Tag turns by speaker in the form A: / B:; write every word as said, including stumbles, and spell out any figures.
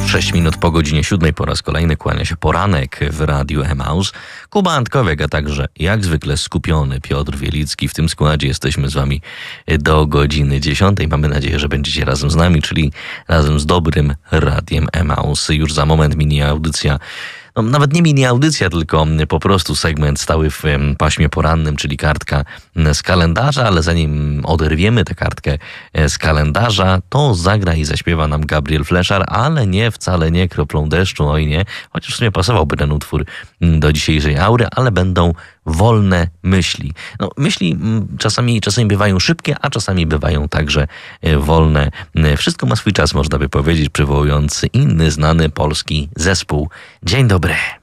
A: sześć minut po godzinie siódmej po raz kolejny kłania się poranek w Radiu Emaus. Kuba Antkowiak, a także jak zwykle skupiony Piotr Wielicki. W tym składzie jesteśmy z wami do godziny dziesiątej. Mamy nadzieję, że będziecie razem z nami, czyli razem z dobrym Radiem Emaus. Już za moment mini audycja. No, nawet nie mini audycja, tylko po prostu segment stały w paśmie porannym, czyli kartka z kalendarza, ale zanim oderwiemy tę kartkę z kalendarza, to zagra i zaśpiewa nam Gabriel Fleszar, ale nie, wcale nie kroplą deszczu, oj nie, chociaż w sumie pasowałby ten utwór do dzisiejszej aury, ale będą wolne myśli. No, myśli czasami, czasami bywają szybkie, a czasami bywają także wolne. Wszystko ma swój czas, można by powiedzieć, przywołując inny znany polski zespół. Dzień dobry.